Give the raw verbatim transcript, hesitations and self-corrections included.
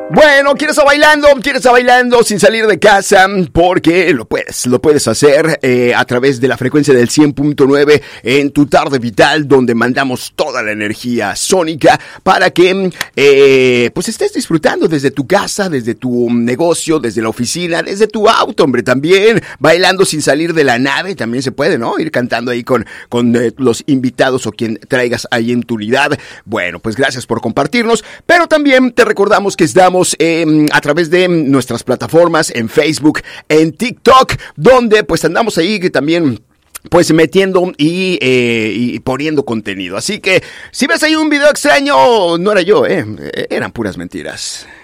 Bueno, ¿quieres estar bailando? ¿Quieres estar bailando sin salir de casa? Porque lo puedes, lo puedes hacer eh, a través de la frecuencia del cien punto nueve en tu tarde vital, donde mandamos toda la energía sónica para que eh, pues estés disfrutando desde tu casa, desde tu negocio, desde la oficina, desde tu auto, hombre, también bailando sin salir de la nave, también se puede, ¿no? Ir cantando ahí con, con eh, los invitados o quien traigas ahí en tu unidad. Bueno, pues gracias por compartirnos, pero también te recordamos que estamos Eh, a través de nuestras plataformas en Facebook, en TikTok, donde pues andamos ahí que también pues metiendo y, eh, y poniendo contenido. Así que si ves ahí un video extraño, no era yo, eh, eran puras mentiras.